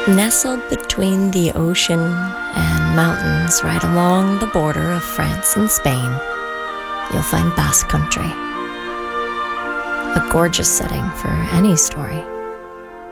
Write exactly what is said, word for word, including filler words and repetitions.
Nestled between the ocean and mountains right along the border of France and Spain, you'll find Basque Country. A gorgeous setting for any story.